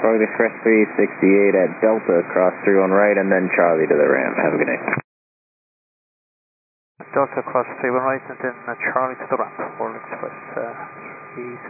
Orly Express 368 at Delta, cross 31 right, and then Charlie to the ramp. Have a good day. Delta cross 31 right, and then Charlie to the ramp. Orly Express